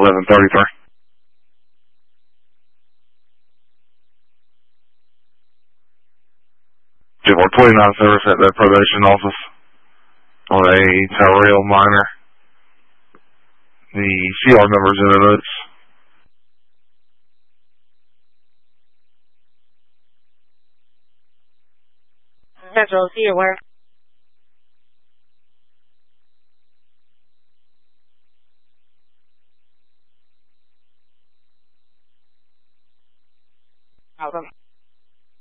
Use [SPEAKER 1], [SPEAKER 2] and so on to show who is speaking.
[SPEAKER 1] 1133. Give our 29 service at the probation office on a Tyrell minor. The CR number's in the notes.
[SPEAKER 2] Central, see you where? Awesome.